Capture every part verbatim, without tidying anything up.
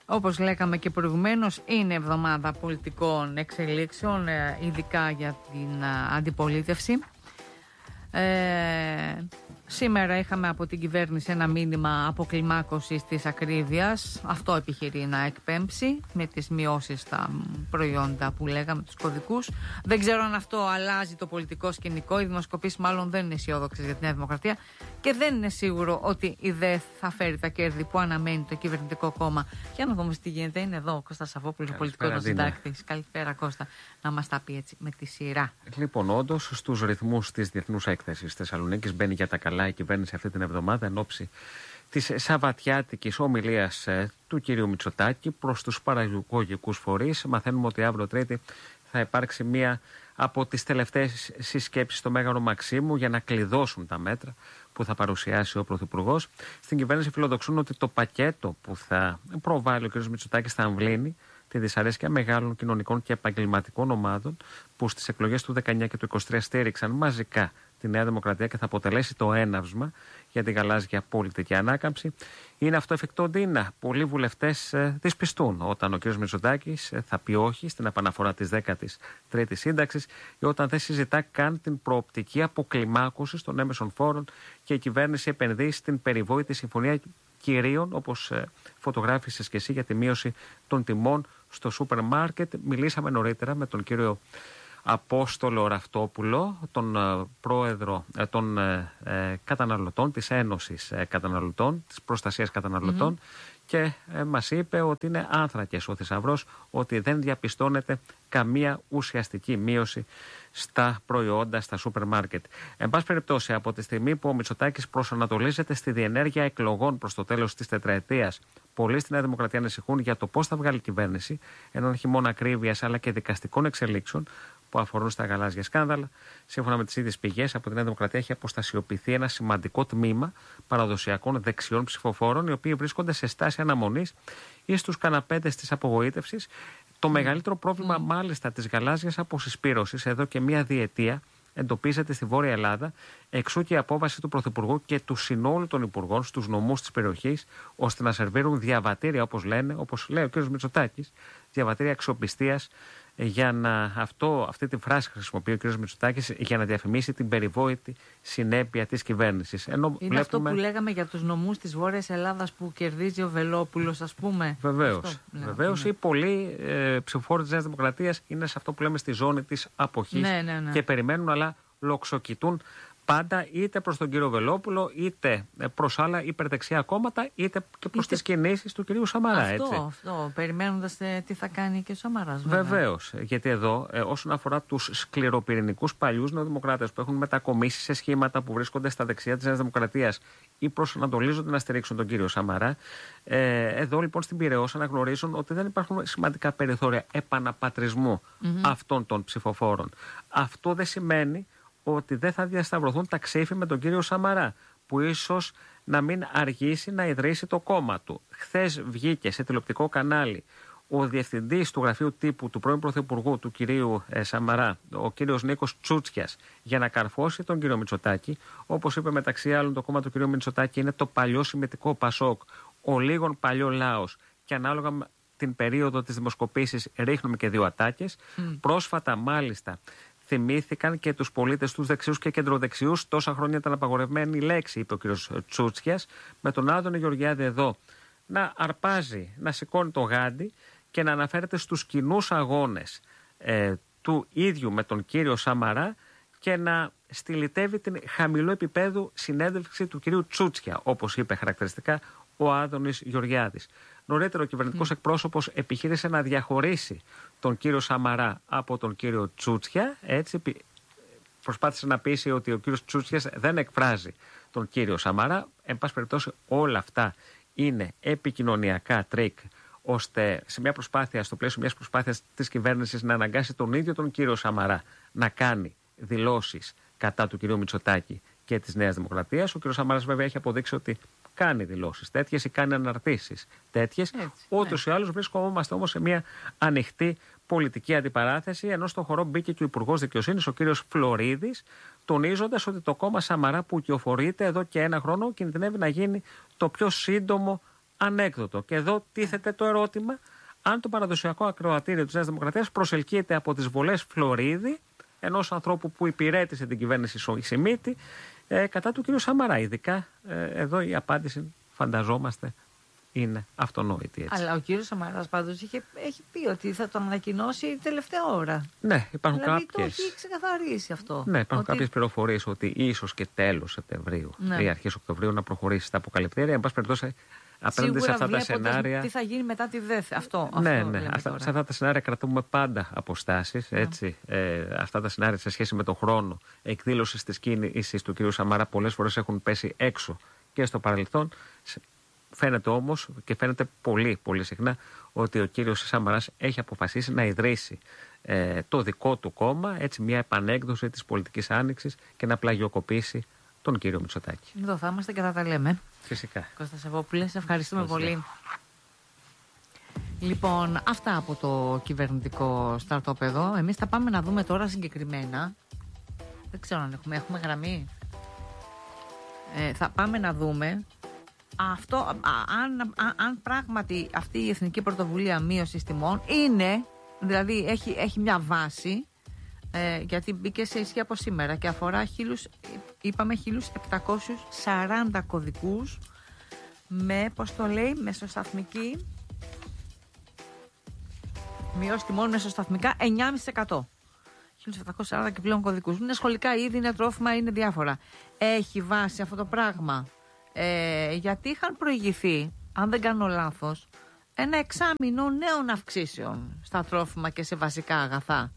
Όπως λέγαμε και προηγουμένως, είναι εβδομάδα πολιτικών εξελίξεων, ειδικά για την αντιπολίτευση. Ε, σήμερα είχαμε από την κυβέρνηση ένα μήνυμα αποκλιμάκωσης της ακρίβειας. Αυτό επιχειρεί να εκπέμψει με τις μειώσεις στα προϊόντα που λέγαμε, τους κωδικούς. Δεν ξέρω αν αυτό αλλάζει το πολιτικό σκηνικό. Οι δημοσκοπήσεις μάλλον δεν είναι αισιόδοξες για τη Νέα Δημοκρατία και δεν είναι σίγουρο ότι η ΔΕΘ θα φέρει τα κέρδη που αναμένει το κυβερνητικό κόμμα. Για να δούμε τι γίνεται. Είναι εδώ ο Κώστας Σαββόπουλος, ο πολιτικός μας συντάκτης. Καλησπέρα, Κώστα, να μας τα πει έτσι με τη σειρά. Λοιπόν, όντως, στους ρυθμούς της Διεθνούς Έκθεσης Θεσσαλονίκης μπαίνει για τα καλά η κυβέρνηση αυτή την εβδομάδα εν ώψη της σαββατιάτικης ομιλίας ε, του κυρίου Μητσοτάκη προς τους παραγωγικούς φορείς. Μαθαίνουμε ότι αύριο Τρίτη θα υπάρξει μία από τις τελευταίες συσκέψεις στο Μέγαρο Μαξίμου για να κλειδώσουν τα μέτρα που θα παρουσιάσει ο Πρωθυπουργός. Στην κυβέρνηση φιλοδοξούν ότι το πακέτο που θα προβάλλει ο κ. Μητσοτάκης θα αμβλύνει τη δυσαρέσκεια μεγάλων κοινωνικών και επαγγελματικών ομάδων που στις εκλογές του δεκαεννιά και του είκοσι τρία στήριξαν μαζικά τη Νέα Δημοκρατία και θα αποτελέσει το έναυσμα για την γαλάζια πολιτική ανάκαμψη. Είναι αυτό εφικτό, Ντίνα? Πολλοί βουλευτές ε, δυσπιστούν όταν ο κ. Μητσοτάκης ε, θα πει όχι στην επαναφορά της δέκατης τρίτης σύνταξης ή όταν δεν συζητά καν την προοπτική αποκλιμάκωση των έμεσων φόρων και η κυβέρνηση επενδύει στην περιβόητη συμφωνία κυρίων, όπως ε, φωτογράφησες και εσύ, για τη μείωση των τιμών στο σούπερ μάρκετ. Μιλήσαμε νωρίτερα με τον κύριο Απόστολο Ραυτόπουλο, τον ε, πρόεδρο ε, των ε, ε, καταναλωτών, της Ένωσης ε, Καταναλωτών, της Προστασίας Καταναλωτών, mm-hmm. και ε, μας είπε ότι είναι άνθρακες ο θησαυρός, ότι δεν διαπιστώνεται καμία ουσιαστική μείωση στα προϊόντα, στα σούπερ μάρκετ. Εν πάση περιπτώσει, από τη στιγμή που ο Μητσοτάκης προσανατολίζεται στη διενέργεια εκλογών προς το τέλος της τετραετίας, πολλοί στη Νέα Δημοκρατία ανησυχούν για το πώς θα βγάλει η κυβέρνηση έναν χειμώνα ακρίβειας αλλά και δικαστικών εξελίξεων που αφορούν στα γαλάζια σκάνδαλα. Σύμφωνα με τις ίδιες πηγές, από τη Νέα Δημοκρατία έχει αποστασιοποιηθεί ένα σημαντικό τμήμα παραδοσιακών δεξιών ψηφοφόρων, οι οποίοι βρίσκονται σε στάση αναμονής ή στους καναπέτες της απογοήτευσης. Το μεγαλύτερο πρόβλημα, mm. μάλιστα, της γαλάζιας αποσυσπήρωσης εδώ και μία διετία εντοπίζεται στη Βόρεια Ελλάδα, εξού και η απόβαση του Πρωθυπουργού και του συνόλου των Υπουργών στους νομούς της περιοχής, ώστε να σερβίρουν διαβατήρια, όπως λένε, όπως λέει ο κ. Μητσοτάκης, διαβατήρια αξιοπιστίας, για να, αυτό, αυτή τη φράση χρησιμοποιεί ο κ. Μητσοτάκης για να διαφημίσει την περιβόητη συνέπεια της κυβέρνησης. Ενώ είναι βλέπουμε... αυτό που λέγαμε για τους νομούς της Βόρειας Ελλάδας που κερδίζει ο Βελόπουλος, ας πούμε. Βεβαίως. Βεβαίως, οι πολλοί ε, ψηφοφόροι της Νέας Δημοκρατίας είναι σε αυτό που λέμε στη ζώνη της αποχής, ναι, ναι, ναι. και περιμένουν, αλλά λοξοκοιτούν πάντα είτε προς τον κύριο Βελόπουλο, είτε προς άλλα υπερδεξιά κόμματα, είτε και προς είτε... τις κινήσεις του κυρίου Σαμαρά. Αυτό, έτσι. αυτό. Περιμένοντας ε, τι θα κάνει και ο Σαμαράς. Βεβαίως. Γιατί εδώ, ε, όσον αφορά τους σκληροπυρηνικούς παλιούς νεοδημοκράτες που έχουν μετακομίσει σε σχήματα που βρίσκονται στα δεξιά της Νέας Δημοκρατίας ή προσανατολίζονται να στηρίξουν τον κύριο Σαμαρά, ε, εδώ λοιπόν στην Πειραιώς αναγνωρίζουν ότι δεν υπάρχουν σημαντικά περιθώρια επαναπατρισμού mm-hmm. αυτών των ψηφοφόρων. Αυτό δεν σημαίνει ότι δεν θα διασταυρωθούν τα ξύφη με τον κύριο Σαμαρά, που ίσως να μην αργήσει να ιδρύσει το κόμμα του. Χθες βγήκε σε τηλεοπτικό κανάλι ο διευθυντής του γραφείου τύπου του πρώην Πρωθυπουργού του κυρίου ε, Σαμαρά, ο κύριος Νίκος Τσούτσιας, για να καρφώσει τον κύριο Μητσοτάκη. Όπως είπε, μεταξύ άλλων, το κόμμα του κυρίου Μητσοτάκη είναι το παλιό συμμετικό Πασόκ, ο λίγων παλιό λαός, και ανάλογα με την περίοδο της δημοσκοπήσης ρίχνουμε και δύο ατάκες. Mm. Πρόσφατα, μάλιστα, θυμήθηκαν και τους πολίτες, τους δεξιούς και κεντροδεξιούς. Τόσα χρόνια ήταν απαγορευμένη η λέξη, είπε ο κ. Τσούτσιας, με τον Άδωνη Γεωργιάδη εδώ να αρπάζει, να σηκώνει το γάντι και να αναφέρεται στους κοινούς αγώνες ε, του ίδιου με τον κύριο Σαμαρά και να στυλιτεύει την χαμηλού επίπεδου συνέντευξη του κυρίου Τσούτσια, όπως είπε χαρακτηριστικά ο Άδωνης Γεωργιάδης. Νωρίτερα, ο κυβερνητικός mm. εκπρόσωπος επιχείρησε να διαχωρίσει τον κύριο Σαμαρά από τον κύριο Τσούτσια. Έτσι, προσπάθησε να πείσει ότι ο κύριος Τσούτσιας δεν εκφράζει τον κύριο Σαμαρά. Εν πάση περιπτώσει, όλα αυτά είναι επικοινωνιακά τρίκ, ώστε σε μια προσπάθεια, στο πλαίσιο μιας προσπάθειας της κυβέρνησης, να αναγκάσει τον ίδιο τον κύριο Σαμαρά να κάνει δηλώσεις κατά του κυρίου Μητσοτάκη και της Νέας Δημοκρατίας. Ο κύριος Σαμαράς, βέβαια, έχει αποδείξει ότι κάνει δηλώσεις τέτοιες ή κάνει αναρτήσεις τέτοιες. Ούτως ή άλλως βρισκόμαστε όμως σε μια ανοιχτή πολιτική αντιπαράθεση, ενώ στον χορό μπήκε και ο Υπουργός Δικαιοσύνης, ο κύριος Φλωρίδης, τονίζοντας ότι το κόμμα Σαμαρά που κυοφορείται εδώ και ένα χρόνο κινδυνεύει να γίνει το πιο σύντομο ανέκδοτο. Και εδώ τίθεται το ερώτημα αν το παραδοσιακό ακροατήριο της Νέας Δημοκρατίας προσελκύεται από τις βολές Φλωρίδη, ενός ανθρώπου που υπηρέτησε την κυβέρνηση Σιμίτη, ε, κατά του κ. Σαμαρά. Ειδικά ε, εδώ η απάντηση, φανταζόμαστε, είναι αυτονόητη. Έτσι. Αλλά ο κύριος Σαμαράς πάντως είχε, έχει πει ότι θα το ανακοινώσει τελευταία ώρα. Ναι, υπάρχουν δηλαδή, κάποιες. Το έχει ξεκαθαρίσει αυτό. Ναι, υπάρχουν ότι... κάποιες πληροφορίες ότι ίσως και τέλος Σεπτεμβρίου ναι. ή αρχές Οκτωβρίου να προχωρήσει στα αποκαλυπτήρια. Εν πάση περιπτώσει, απέναντι σε αυτά τα σενάρια. Τι θα γίνει μετά τη ΔΕΘ, αυτό. Ναι, αυτό ναι. Αυτά, σε αυτά τα σενάρια κρατούμε πάντα αποστάσεις. Ναι. Έτσι. Ε, αυτά τα σενάρια σε σχέση με τον χρόνο εκδήλωσης της κίνησης του κ. Σαμαρά πολλές φορές έχουν πέσει έξω και στο παρελθόν. Φαίνεται όμως και φαίνεται πολύ πολύ συχνά ότι ο κύριος Σαμαράς έχει αποφασίσει να ιδρύσει ε, το δικό του κόμμα, έτσι μια επανέκδοση της πολιτικής άνοιξης και να πλαγιοκοπήσει τον κύριο Μητσοτάκη. Εδώ θα είμαστε και θα τα λέμε. Φυσικά. Κώστα Σεβόπουλε, σε ευχαριστούμε Φυσικά. πολύ. Λοιπόν, αυτά από το κυβερνητικό startup εδώ. Εμείς θα πάμε να δούμε τώρα συγκεκριμένα. Δεν ξέρω αν έχουμε, έχουμε γραμμή. Ε, θα πάμε να δούμε αυτό, α, αν, α, αν πράγματι αυτή η Εθνική Πρωτοβουλία Μείωσης Τιμών είναι, δηλαδή έχει, έχει μια βάση, ε, γιατί μπήκε σε ισχύ από σήμερα και αφορά χίλιους, είπαμε χίλιους επτακόσιους σαράντα κωδικούς με, πώς το λέει, μεσοσταθμική μειώση τιμών μεσοσταθμικά εννιά κόμμα πέντε τοις εκατό. χίλιους επτακόσιους σαράντα και πλέον κωδικούς. Είναι σχολικά είδη, είναι τρόφιμα, είναι διάφορα. Έχει βάση αυτό το πράγμα. Ε, γιατί είχαν προηγηθεί, αν δεν κάνω λάθος, ένα εξάμηνο νέων αυξήσεων στα τρόφιμα και σε βασικά αγαθά.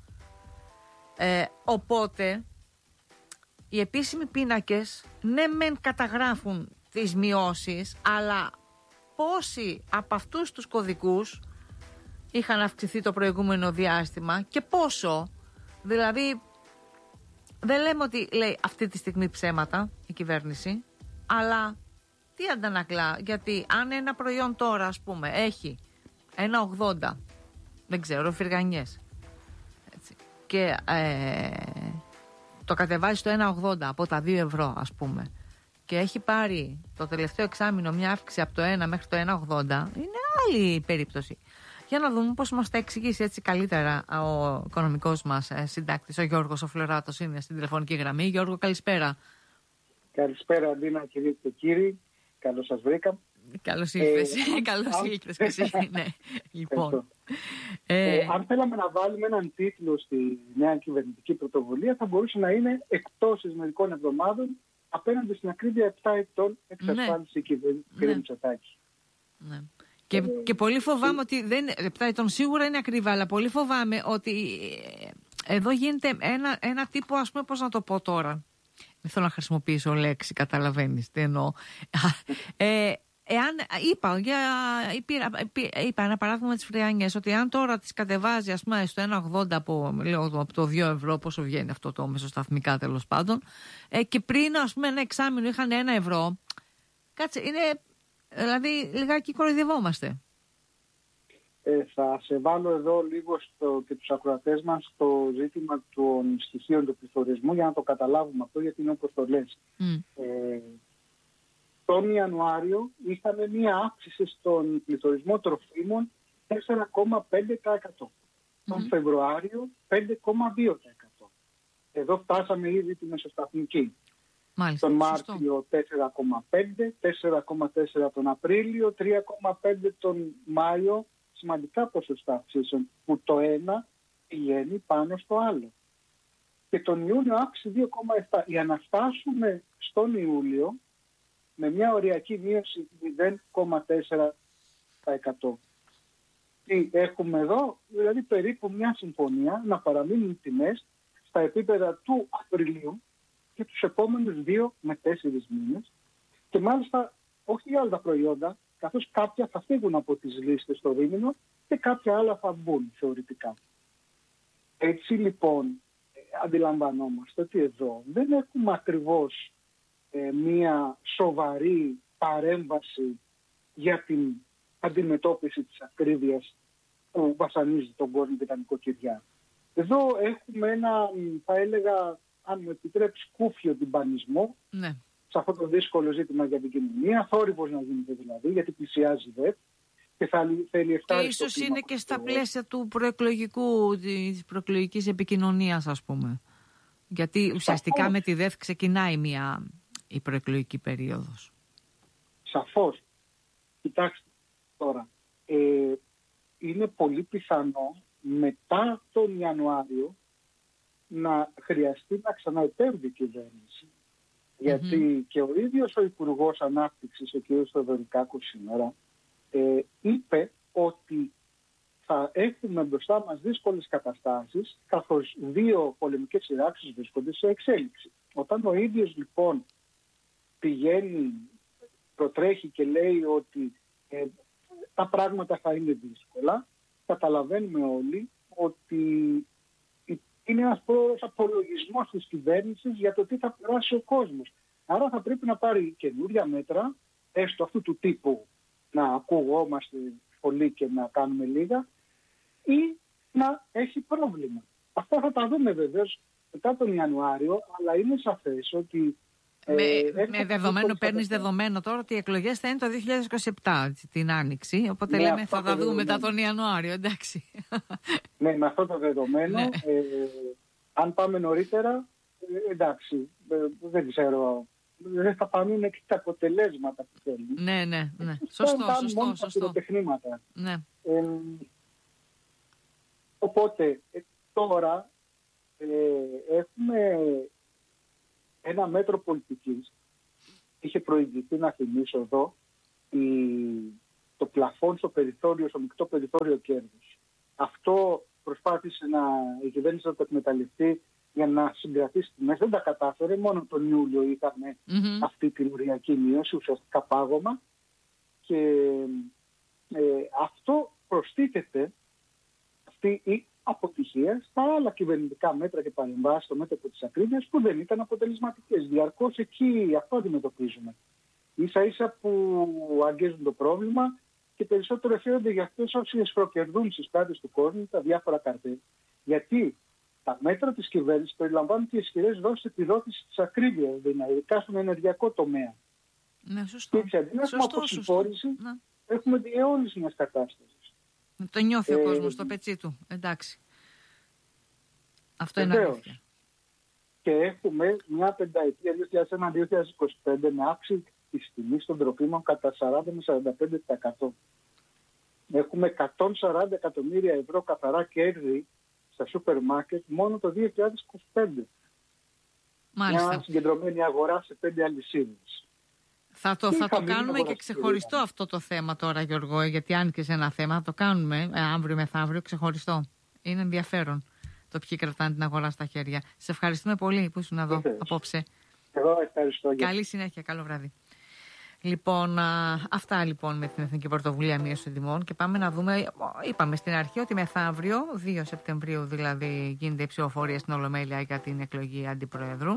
Ε, οπότε, οι επίσημοι πίνακες, ναι μεν καταγράφουν τις μειώσεις, αλλά πόσοι από αυτούς τους κωδικούς είχαν αυξηθεί το προηγούμενο διάστημα και πόσο. Δηλαδή, δεν λέμε ότι λέει αυτή τη στιγμή ψέματα η κυβέρνηση, αλλά τι αντανακλά, γιατί αν ένα προϊόν τώρα, ας πούμε, έχει ένα ογδόντα, δεν ξέρω, φυργανιές, έτσι, και ε, το κατεβάζει στο ένα ογδόντα από τα δύο ευρώ, ας πούμε, και έχει πάρει το τελευταίο εξάμηνο μια αύξηση από το ένα μέχρι το ένα ογδόντα, είναι άλλη περίπτωση. Για να δούμε πώς μας τα εξηγήσει έτσι καλύτερα ο οικονομικός μας ε, συντάκτης, ο Γιώργος ο Φλωράτος, είναι στην τηλεφωνική γραμμή. Γιώργο, καλησπέρα. Καλησπέρα, Αντίνα, κυρίες και κύριοι. Καλώς σας βρήκα. Καλώς ήρθες. Ε, Καλώς ήρθες και εσύ. Ναι. Λοιπόν. Ε, ε, αν θέλαμε να βάλουμε έναν τίτλο στη νέα κυβερνητική πρωτοβουλία, θα μπορούσε να είναι «Εκτός μερικών εβδομάδων απέναντι στην ακρίβεια επτά ετών εξασφάλιση ναι. κυβέρνηση κ. Ναι. Μητσοτάκη». Ναι. Και, ε, και πολύ φοβάμαι ε, ότι δεν, επτά ετών σίγουρα είναι ακριβά, αλλά πολύ φοβάμαι ότι εδώ γίνεται ένα, ένα τύπο, ας πούμε, πώς να το πω τώρα. Δεν θέλω να χρησιμοποιήσω λέξη, καταλαβαίνεις τι εννοώ. Ε, εάν, είπα, για, είπα, είπα ένα παράδειγμα της φριάνιας, ότι αν τώρα τις κατεβάζει, ας πούμε, στο ένα ογδόντα από, λέω, από το δύο ευρώ, πόσο βγαίνει αυτό το μεσοσταθμικά τέλος πάντων, ε, και πριν, ας πούμε, ένα εξάμηνο είχαν ένα ευρώ, κάτσε, είναι, δηλαδή, λιγάκι κοροϊδευόμαστε. Ε, θα σε βάλω εδώ λίγο στο, και τους ακροατές μας στο ζήτημα των στοιχείων του πληθωρισμού για να το καταλάβουμε αυτό, γιατί είναι όπως το λες. Mm. Ε, τον Ιανουάριο είχαμε μία αύξηση στον πληθωρισμό τροφίμων τέσσερα κόμμα πέντε τοις εκατό. Mm. Τον Φεβρουάριο πέντε κόμμα δύο τοις εκατό. Εδώ φτάσαμε ήδη τη μεσοσταθμική. Μάλιστα, τον Μάρτιο σωστό. τέσσερα κόμμα πέντε, τέσσερα κόμμα τέσσερα τον Απρίλιο, τρία κόμμα πέντε τον Μάιο. Σημαντικά ποσοστά αυξήσεων που το ένα πηγαίνει πάνω στο άλλο. Και τον Ιούνιο αύξηση δύο κόμμα επτά. Για να φτάσουμε στον Ιούλιο με μια οριακή μείωση μηδέν κόμμα τέσσερα τοις εκατό. Τι έχουμε εδώ, δηλαδή περίπου μια συμφωνία να παραμείνουν τιμές στα επίπεδα του Απριλίου και τους επόμενους δύο με τέσσερις μήνες, και μάλιστα όχι για όλα τα προϊόντα, καθώς κάποια θα φύγουν από τις λίστες στο δίμηνο και κάποια άλλα θα μπουν θεωρητικά. Έτσι λοιπόν αντιλαμβανόμαστε ότι εδώ δεν έχουμε ακριβώς ε, μία σοβαρή παρέμβαση για την αντιμετώπιση της ακρίβειας που βασανίζει τον κόσμο και τα νοικοκυριά. Εδώ έχουμε ένα, θα έλεγα, αν μου επιτρέψει, κούφιο τυμπανισμό, ναι. σε αυτό το δύσκολο ζήτημα για την κοινωνία, θόρυβος να γίνεται δηλαδή, γιατί πλησιάζει η ΔΕΠ και θα θέλει ευχάριστο. Και ίσως είναι και στα πλαίσια του προεκλογικού, της προεκλογικής επικοινωνίας, ας πούμε. Γιατί ουσιαστικά Σαφώς. με τη ΔΕΦ ξεκινάει μια η προεκλογική περίοδος. Σαφώς. Κοιτάξτε τώρα, ε, είναι πολύ πιθανό μετά τον Ιανουάριο να χρειαστεί να ξαναεπέμβει η κυβέρνηση. Mm-hmm. Γιατί και ο ίδιος ο Υπουργός Ανάπτυξης, ο κ. Θεοδωρικάκος σήμερα, ε, είπε ότι θα έχουμε μπροστά μας δύσκολες καταστάσεις, καθώς δύο πολεμικές σειράξεις βρίσκονται σε εξέλιξη. Όταν ο ίδιος λοιπόν πηγαίνει, προτρέχει και λέει ότι ε, τα πράγματα θα είναι δύσκολα, καταλαβαίνουμε όλοι ότι είναι ένας πρόορος απολογισμός της κυβέρνησης για το τι θα περάσει ο κόσμος. Άρα θα πρέπει να πάρει καινούρια μέτρα, έστω αυτού του τύπου να ακουγόμαστε πολύ και να κάνουμε λίγα, ή να έχει πρόβλημα. Αυτά θα τα δούμε βεβαίως μετά τον Ιανουάριο, αλλά είναι σαφές ότι... Με, ε, με δεδομένο, παίρνεις δεδομένο τώρα ότι οι εκλογές θα είναι το δύο χιλιάδες είκοσι επτά, την Άνοιξη, οπότε ναι, λέμε θα τα δούμε μετά τον Ιανουάριο, εντάξει. Ναι, με αυτό το δεδομένο, ναι. ε, αν πάμε νωρίτερα, ε, εντάξει, ε, δεν ξέρω, δεν θα φανούν και τα αποτελέσματα που θέλουν. Ναι, ναι, ναι, σωστό, θα σωστό, μόνο σωστό. Τα τεχνήματα. Ναι. Ε, οπότε, ε, τώρα ε, έχουμε... ένα μέτρο πολιτικής. Είχε προηγηθεί, να θυμίσω εδώ, η, το πλαφόν στο περιθώριο, στο μεικτό περιθώριο κέρδους. Αυτό προσπάθησε να, η κυβέρνηση να το εκμεταλλευτεί για να συγκρατήσει τιμές. Δεν τα κατάφερε. Μόνο τον Ιούλιο είχαμε mm-hmm. αυτή την οριακή μείωση, ουσιαστικά πάγωμα. Και ε, αυτό προστίθεται, αυτή η αποτυχία στα άλλα κυβερνητικά μέτρα και παρεμβάσεις στο μέτωπο της ακρίβειας που δεν ήταν αποτελεσματικές. Διαρκώς εκεί αυτό αντιμετωπίζουμε. Ίσα ίσα που αγγίζουν το πρόβλημα και περισσότερο ευθύνονται για αυτές όσοι προκερδούν στις πλάτες του κόσμου τα διάφορα καρτέλ. Γιατί τα μέτρα της κυβέρνησης περιλαμβάνουν και ισχυρές δόσεις επιδότησης της ακρίβειας, δηλαδή ειδικά στον ενεργειακό τομέα. Ναι, σωστό. Και αντί να έχουμε αποσυμφόρηση, έχουμε διαιώνιση μιας κατάστασης. Το νιώθει ε, ο κόσμος στο πετσί του. Εντάξει. Αυτό είναι αλήθεια. Και έχουμε μια πενταετία δύο χιλιάδες ένα με δύο χιλιάδες είκοσι πέντε με αύξηση της τιμής των τροφίμων κατά σαράντα με σαράντα πέντε τοις εκατό. Έχουμε εκατόν σαράντα εκατομμύρια ευρώ καθαρά κέρδη στα σούπερ μάρκετ μόνο το δύο χιλιάδες είκοσι πέντε. Μάλιστα. Μια συγκεντρωμένη αγορά σε πέντε αλυσίδες. Θα το, θα το κάνουμε και ξεχωριστό αυτό το θέμα τώρα, Γιώργο, γιατί άνοιξε ένα θέμα. Θα το κάνουμε ε, αύριο μεθαύριο ξεχωριστό. Είναι ενδιαφέρον το ποιοι κρατάνε την αγορά στα χέρια. Σε ευχαριστούμε πολύ που ήσουν εδώ απόψε. Εγώ ευχαριστώ. Καλή συνέχεια, καλό βράδυ. Λοιπόν, α, αυτά λοιπόν με την Εθνική Πρωτοβουλία Μείωσης των Τιμών και πάμε να δούμε, είπαμε στην αρχή ότι μεθαύριο, δύο Σεπτεμβρίου δηλαδή, γίνεται η ψηφοφορία στην Ολομέλεια για την εκλογή Αντιπροέδρου.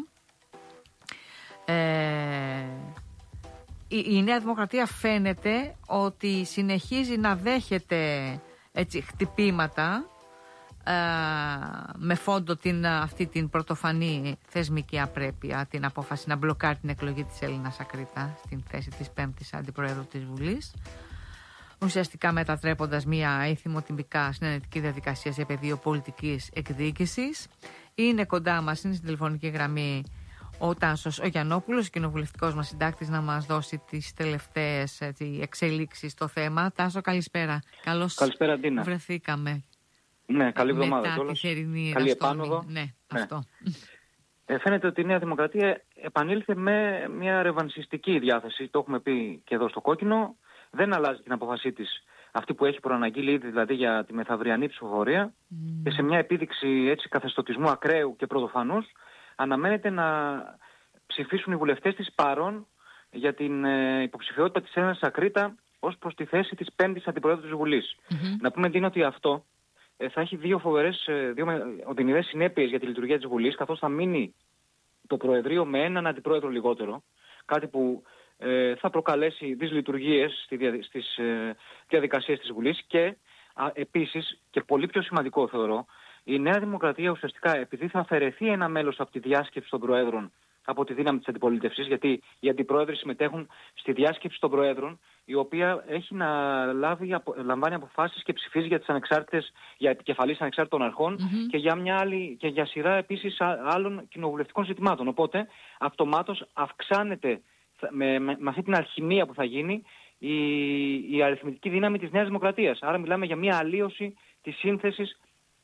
Ε, η, η Νέα Δημοκρατία φαίνεται ότι συνεχίζει να δέχεται έτσι, χτυπήματα ε, με φόντο την, αυτή την πρωτοφανή θεσμική απρέπεια, την απόφαση να μπλοκάρει την εκλογή της Έλληνας Ακρίτα στην θέση της πέμπτης Αντιπροέδρου της Βουλής, ουσιαστικά μετατρέποντας μια αιθιμοτυπικά συνενετική διαδικασία σε πεδίο πολιτικής εκδίκησης. Είναι κοντά μας, είναι στην τηλεφωνική γραμμή ο Τάσος ο Γιαννόπουλος, κοινοβουλευτικός μας συντάκτης, να μας δώσει τις τελευταίες έτσι, εξελίξεις στο θέμα. Τάσο, καλησπέρα. Καλώς καλησπέρα, Ντίνα. βρεθήκαμε. Ναι, καλή εβδομάδα. Μετά τη θερινή καλή επάνωδο. Ναι, ναι, αυτό. Ε, φαίνεται ότι η Νέα Δημοκρατία επανήλθε με μια ρεβανσιστική διάθεση. Το έχουμε πει και εδώ στο Κόκκινο. Δεν αλλάζει την απόφασή της, αυτή που έχει προαναγγείλει ήδη δηλαδή για τη μεθαυριανή ψηφοφορία. Mm. Και σε μια επίδειξη έτσι, καθεστωτισμού ακραίου και πρωτοφανούς, αναμένεται να ψηφίσουν οι βουλευτές της παρόν για την ε, υποψηφιότητα της Έλληνας Ακρίτα ως προς τη θέση της πέμπτης Αντιπροέδρου της Βουλής. Mm-hmm. Να πούμε, Ντίνο, ότι αυτό ε, θα έχει δύο φοβερές, ε, δύο οδυνηρές συνέπειες για τη λειτουργία της Βουλής, καθώς θα μείνει το Προεδρείο με έναν Αντιπρόεδρο λιγότερο, κάτι που ε, θα προκαλέσει δυσλειτουργίες στη δια, στις ε, διαδικασίες της Βουλής και α, επίσης, και πολύ πιο σημαντικό θεωρώ, η Νέα Δημοκρατία ουσιαστικά, επειδή θα αφαιρεθεί ένα μέλος από τη διάσκεψη των Προέδρων, θα μείνει με έναν Αντιπρόεδρο λιγότερο, κάτι που ε, θα προκαλέσει δυσλειτουργίες στη δια, στις ε, διαδικασίες της Βουλής και α, επίσης, και πολύ πιο σημαντικό θεωρώ, η Νέα Δημοκρατία ουσιαστικά επειδή θα αφαιρεθεί ένα μέλος από τη διάσκεψη των Προέδρων από τη δύναμη της αντιπολίτευσης, γιατί οι αντιπρόεδροι συμμετέχουν στη διάσκεψη των προέδρων, η οποία έχει να λάβει, λαμβάνει αποφάσεις και ψηφίζει για τις ανεξάρτητες, για επικεφαλής ανεξάρτητων αρχών mm-hmm. και για μια άλλη, και για σειρά επίσης άλλων κοινοβουλευτικών ζητημάτων. Οπότε αυτομάτως αυξάνεται με, με, με αυτή την αλχημία που θα γίνει η, η αριθμητική δύναμη της Νέας Δημοκρατίας. Άρα μιλάμε για μια αλλίωση της σύνθεσης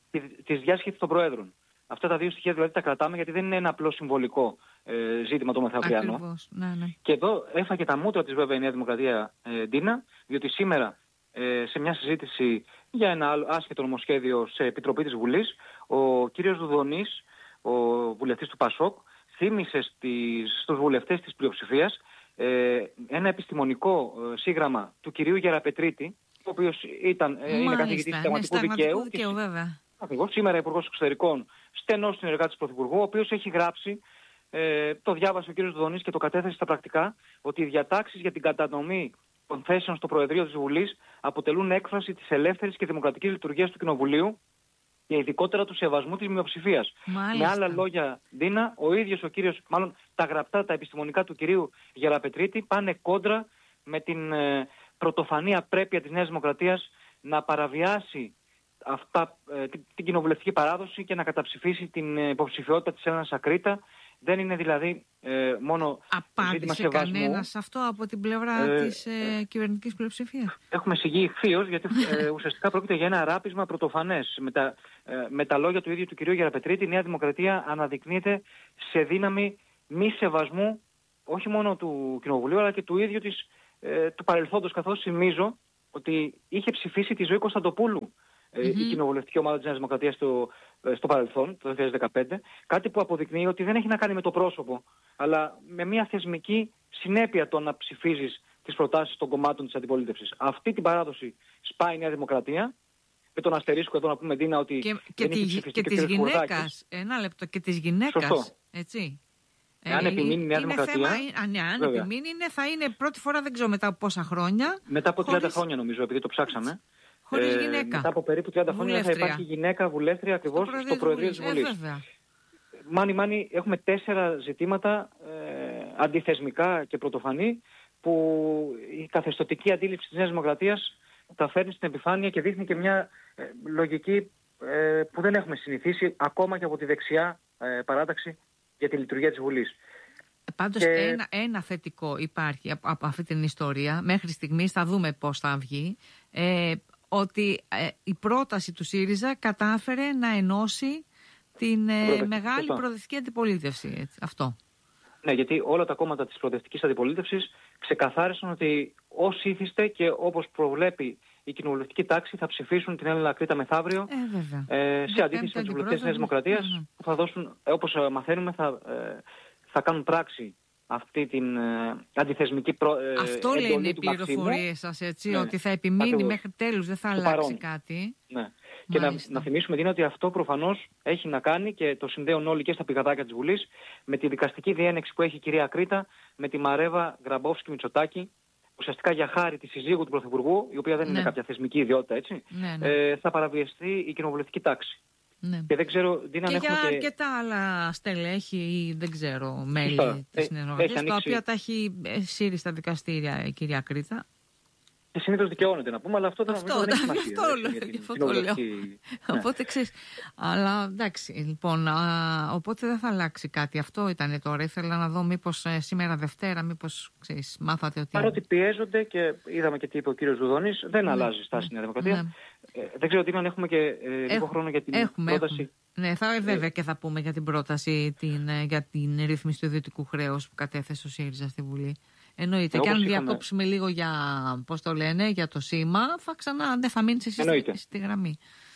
της διάσκεψης των προέδρων. Αυτά τα δύο στοιχεία δηλαδή τα κρατάμε, γιατί δεν είναι ένα απλό συμβολικό ε, ζήτημα το μεθαυριανό. Ακριβώς, ναι, ναι. Και εδώ έφαγε τα μούτρα της βέβαια η Νέα Δημοκρατία, ε, Ντίνα, διότι σήμερα ε, σε μια συζήτηση για ένα άλλο άσχετο νομοσχέδιο σε επιτροπή της Βουλής, ο κύριος Δουδονής, ο βουλευτής του Πασόκ, θύμισε στις, στους βουλευτές της πλειοψηφίας ε, ένα επιστημονικό ε, σύγγραμμα του κυρίου Γεραπετρίτη, ο οποίος ήταν, ε, είναι καθηγητής συνταγματικού δικαίου. δικαίου βέβαια. Ακριβώς, σήμερα Υπουργός Εξωτερικών, στενός συνεργάτης του Πρωθυπουργού, ο οποίος έχει γράψει, ε, το διάβασε ο κ. Δουδονής και το κατέθεσε στα πρακτικά, ότι οι διατάξεις για την κατανομή των θέσεων στο Προεδρείο της Βουλής αποτελούν έκφραση της ελεύθερης και δημοκρατικής λειτουργίας του Κοινοβουλίου και ειδικότερα του σεβασμού της μειοψηφίας. Με άλλα λόγια, Ντίνα, ο ίδιος ο κύριος, μάλλον τα γραπτά, τα επιστημονικά του κυρίου Γεραπετρίτη πάνε κόντρα με την ε, πρωτοφανή απρέπεια της Νέας Δημοκρατίας να παραβιάσει αυτά, ε, την, την κοινοβουλευτική παράδοση και να καταψηφίσει την ε, υποψηφιότητα της Έλενας Ακρίτα. Δεν είναι δηλαδή ε, μόνο ζήτημα σεβασμού. Απάντησε κανένας αυτό από την πλευρά ε, της ε, κυβερνητικής πλειοψηφίας? Έχουμε συγγεί ηχθείως, γιατί ε, ουσιαστικά πρόκειται για ένα ράπισμα πρωτοφανές. Με τα, ε, με τα λόγια του ίδιου του κυρίου Γεραπετρίτη, η Νέα Δημοκρατία αναδεικνύεται σε δύναμη μη σεβασμού όχι μόνο του Κοινοβουλίου αλλά και του ίδιου της, ε, του παρελθόντος, καθώς θυμίζω ότι είχε ψηφίσει τη Ζωή Κωνσταντοπούλου Mm-hmm. η κοινοβουλευτική ομάδα της Νέας Δημοκρατίας στο, στο παρελθόν, το δύο χιλιάδες δεκαπέντε, κάτι που αποδεικνύει ότι δεν έχει να κάνει με το πρόσωπο, αλλά με μια θεσμική συνέπεια το να ψηφίζεις τις προτάσεις των κομμάτων της αντιπολίτευσης. Αυτή την παράδοση σπάει η Νέα Δημοκρατία, με τον αστερίσκο εδώ να πούμε, Ντίνα, ότι και, και, τη, και της γυναίκας, ένα λεπτό, και της γυναίκας, σωστό. Έτσι. Αν επιμείνει η Νέα Δημοκρατία. Θέμα, αν αν επιμείνει, θα είναι πρώτη φορά, δεν ξέρω μετά από πόσα χρόνια. Μετά από τριάντα χωρίς... χρόνια νομίζω, επειδή το ψάξαμε. Χωρίς ε, γυναίκα. Μετά από περίπου τριάντα χρόνια θα υπάρχει γυναίκα βουλεύτρια ακριβώς στο, στο Προεδρείο της Βουλής. Ε, μάνι μάνι έχουμε τέσσερα ζητήματα ε, αντιθεσμικά και πρωτοφανή που η καθεστωτική αντίληψη της Νέας Δημοκρατίας τα φέρνει στην επιφάνεια και δείχνει και μια ε, λογική ε, που δεν έχουμε συνηθίσει ακόμα και από τη δεξιά ε, παράταξη για τη λειτουργία της Βουλής. Πάντως και... ένα, ένα θετικό υπάρχει από, από αυτή την ιστορία. Μέχρι στιγμής θα δούμε πώς θα βγει. Ε, ότι ε, η πρόταση του ΣΥΡΙΖΑ κατάφερε να ενώσει την ε, μεγάλη προοδευτική αντιπολίτευση. Έτσι, αυτό. Ναι, γιατί όλα τα κόμματα της προοδευτικής αντιπολίτευσης ξεκαθάρισαν ότι όσοι ήθιστε και όπως προβλέπει η κοινοβουλευτική τάξη θα ψηφίσουν την Έλενα Ακρίτα μεθαύριο ε, ε, σε αντίθεση με τους βουλευτές της Νέας Δημοκρατίας mm-hmm. που θα δώσουν, όπως μαθαίνουμε, θα, ε, θα κάνουν πράξη αυτή την ε, αντιθεσμική προ, ε, αυτό λένε οι πληροφορίες σας, έτσι, ναι, ότι θα επιμείνει ακριβώς μέχρι τέλους, δεν θα αλλάξει παρόν κάτι. Ναι. Και να, να θυμίσουμε είναι ότι αυτό προφανώς έχει να κάνει και το συνδέουν όλοι και στα πηγαδάκια της Βουλής με τη δικαστική διένεξη που έχει η κυρία Ακρίτα με τη Μαρέβα Γκραμπόφσκι Μητσοτάκη, ουσιαστικά για χάρη τη συζύγου του Πρωθυπουργού, η οποία δεν ναι. είναι κάποια θεσμική ιδιότητα, έτσι, ναι, ναι. Ε, θα παραβιαστεί η κοινοβουλευτική τάξη. Ναι. Και δεν ξέρω, Ντίνα, και για και... αρκετά άλλα στελέχη ή δεν ξέρω μέλη της Νέας Δημοκρατίας, τα οποία τα έχει σύρει στα δικαστήρια η κυρία Ακρίτα. Και συνήθως δικαιώνεται να πούμε, αλλά αυτό, αυτό δεν έχει σημασία. Αυτό, αυτό το λέω. Ναι. Οπότε ξέρεις. Αλλά εντάξει, λοιπόν, α, οπότε δεν θα αλλάξει κάτι. Αυτό ήταν τώρα. Ήθελα να δω μήπως ε, σήμερα Δευτέρα, μήπως ξέρεις, μάθατε ότι. Παρότι πιέζονται και είδαμε και τι είπε ο κύριος Δουδόνης, δεν ναι. αλλάζει στάση η Νέα Δημοκρατία. Ναι. Ε, δεν ξέρω τι αν έχουμε και ε, λίγο Έχ, χρόνο για την έχουμε, πρόταση. Έχουμε. Ναι, θα βέβαια και θα πούμε για την πρόταση την, για την ρύθμιση του ιδιωτικού χρέους που κατέθεσε ο ΣΥΡΙΖΑ στη Βουλή. Εννοείται. Ε, και αν είχαμε... διακόψουμε λίγο για, πώς το λένε, για το σήμα, θα ξανά δεν θα μείνεις εσύ στη, στη γραμμή.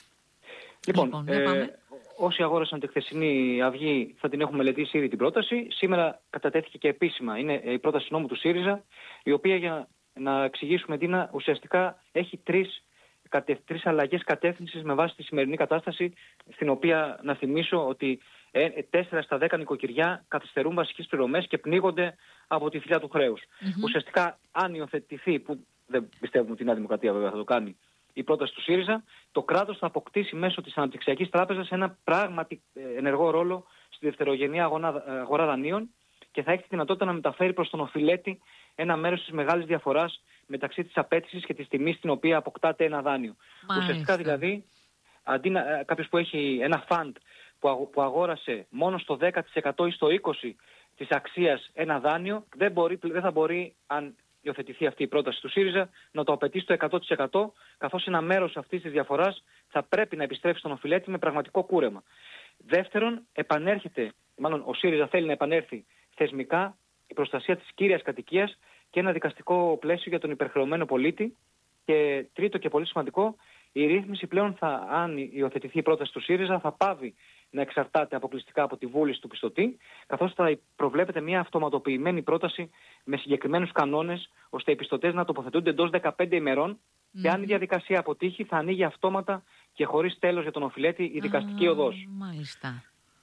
Λοιπόν, λοιπόν ε, όσοι αγόρασαν τη χθεσινή Αυγή θα την έχουν μελετήσει ήδη την πρόταση. Σήμερα κατατέθηκε και επίσημα. Είναι η πρόταση νόμου του ΣΥΡΙΖΑ, η οποία, για να εξηγήσουμε, Ντίνα, ουσιαστικά έχει τρεις, κατε, τρεις αλλαγές κατεύθυνσης με βάση τη σημερινή κατάσταση, στην οποία να θυμίσω ότι τέσσερα στα δέκα νοικοκυριά καθυστερούν βασικές πληρωμές και πνίγονται από τη θηλιά του χρέους. Mm-hmm. Ουσιαστικά, αν υιοθετηθεί, που δεν πιστεύουμε ότι η Νέα Δημοκρατία βέβαια θα το κάνει, η πρόταση του ΣΥΡΙΖΑ, το κράτος θα αποκτήσει μέσω της Αναπτυξιακής Τράπεζας ένα πράγματι ενεργό ρόλο στη δευτερογενή αγορά, αγορά δανείων, και θα έχει τη δυνατότητα να μεταφέρει προς τον οφειλέτη ένα μέρος της μεγάλης διαφοράς μεταξύ της απέτησης και της τιμής στην οποία αποκτάται ένα δάνειο. Μάλιστα. Ουσιαστικά δηλαδή, αντί να, κάποιος που έχει ένα φαντ που, αγο, που αγόρασε μόνο στο δέκα τοις εκατό ή στο είκοσι τοις εκατό της αξίας ένα δάνειο, δεν, μπορεί, δεν θα μπορεί, αν υιοθετηθεί αυτή η πρόταση του ΣΥΡΙΖΑ, να το απαιτεί στο εκατό τοις εκατό, καθώς ένα μέρος αυτής της διαφοράς θα πρέπει να επιστρέψει στον οφειλέτη με πραγματικό κούρεμα. Δεύτερον, επανέρχεται, μάλλον ο ΣΥΡΙΖΑ θέλει να επανέλθει θεσμικά η προστασία της κύριας κατοικίας και ένα δικαστικό πλαίσιο για τον υπερχρεωμένο πολίτη. Και τρίτο και πολύ σημαντικό, η ρύθμιση πλέον, θα, αν υιοθετηθεί η πρόταση του ΣΥΡΙΖΑ, θα πάβει να εξαρτάται αποκλειστικά από τη βούληση του πιστωτή, καθώς θα προβλέπεται μια αυτοματοποιημένη πρόταση με συγκεκριμένους κανόνες, ώστε οι πιστωτές να τοποθετούνται εντός δεκαπέντε ημερών mm. και αν η διαδικασία αποτύχει, θα ανοίγει αυτόματα και χωρίς τέλος για τον οφειλέτη η δικαστική ah, οδός. Μάλιστα.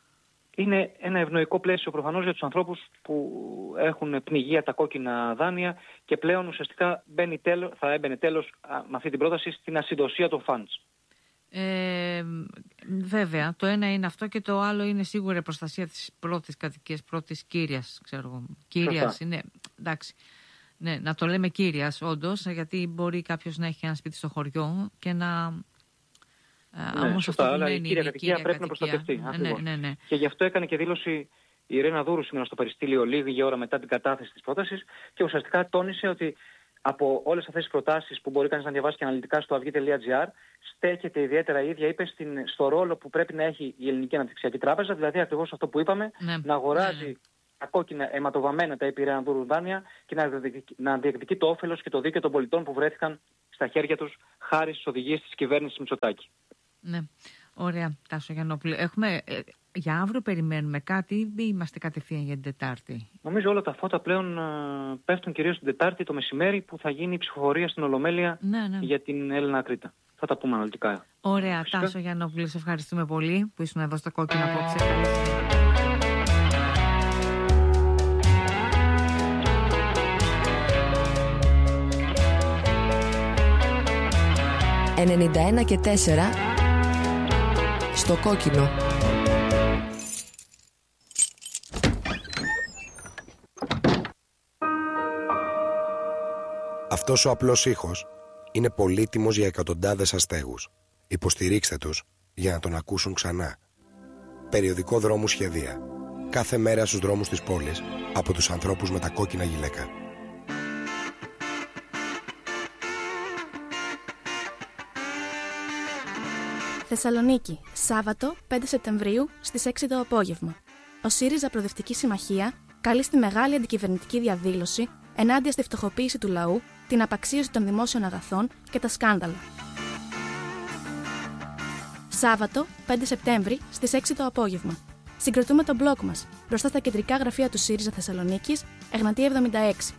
Είναι ένα ευνοϊκό πλαίσιο προφανώς για τους ανθρώπους που έχουν πνιγεί τα κόκκινα δάνεια και πλέον ουσιαστικά μπαίνει τέλος, θα έμπαινε τέλος με αυτή την πρόταση στην ασυντοσία των funds. Ε, βέβαια, το ένα είναι αυτό και το άλλο είναι σίγουρα η προστασία της πρώτης κατοικίας, πρώτης κύριας, ξέρω εγώ. Κύριας είναι, εντάξει, ναι, να το λέμε κύριας όντως, γιατί μπορεί κάποιος να έχει ένα σπίτι στο χωριό και να... Ναι, όμως σωστά, αυτό αλλά η κύρια κατοικία πρέπει κατοικία. να προστατευτεί. Ναι, ναι, ναι. Και γι' αυτό έκανε και δήλωση η Ρένα Δούρου σήμερα στο Περιστήλιο λίγη ώρα μετά την κατάθεση της πρότασης και ουσιαστικά τόνισε ότι από όλες αυτές τις προτάσεις που μπορεί κανείς να διαβάσει και αναλυτικά στο αυγή τελεία τζι άρ στέκεται ιδιαίτερα η ίδια, είπε, στην, στο ρόλο που πρέπει να έχει η Ελληνική Αναπτυξιακή Τράπεζα, δηλαδή ακριβώς αυτό που είπαμε, ναι, να αγοράζει ναι. τα κόκκινα αιματοβαμμένα τα επί Ρένα Δούρου δάνεια και να διεκδικεί, να διεκδικεί το όφελος και το δίκαιο των πολιτών που βρέθηκαν στα χέρια τους χάρη στις οδηγίες της κυβέρνησης Μητσοτάκη. Ναι, ωραία, Τάσο Γιαννόπουλο. Έχουμε, ε, για αύριο περιμένουμε κάτι ή είμαστε κατευθείαν για την Τετάρτη? Νομίζω όλα τα φώτα πλέον α, πέφτουν κυρίως την Τετάρτη το μεσημέρι που θα γίνει η ψηφοφορία στην Ολομέλεια ναι, ναι. για την Έλληνα Κρήτα. Θα τα πούμε αναλυτικά. Ωραία, φυσικά. Τάσο Γιαννόπουλο, σε ευχαριστούμε πολύ που ήσουν εδώ στα κόκκινα απόψε. ενενήντα ένα και τέσσερα στο κόκκινο. Αυτός ο απλός ήχος είναι πολύτιμος για εκατοντάδες αστέγους. Υποστηρίξτε τους για να τον ακούσουν ξανά. Περιοδικό Δρόμου Σχεδία. Κάθε μέρα στους δρόμους της πόλης από τους ανθρώπους με τα κόκκινα γυλαίκα. Θεσσαλονίκη, Σάββατο πέντε Σεπτεμβρίου στις έξι το απόγευμα. Ο ΣΥΡΙΖΑ Προοδευτική Συμμαχία καλεί στη μεγάλη αντικυβερνητική διαδήλωση ενάντια στη φτωχοποίηση του λαού, την απαξίωση των δημόσιων αγαθών και τα σκάνδαλα. Σάββατο πέντε Σεπτέμβρη στις έξι το απόγευμα. Συγκροτούμε τον μπλοκ μας μπροστά στα κεντρικά γραφεία του ΣΥΡΙΖΑ Θεσσαλονίκης, Εγνατία εβδομήντα έξι.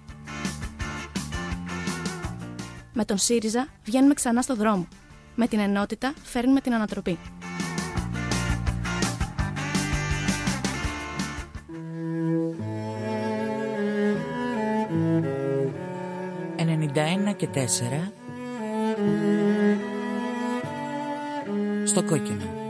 Με τον ΣΥΡΙΖΑ βγαίνουμε ξανά στο δρόμο. Με την ενότητα φέρνουμε την ανατροπή. ενενήντα ένα και τέσσερα στο κόκκινο.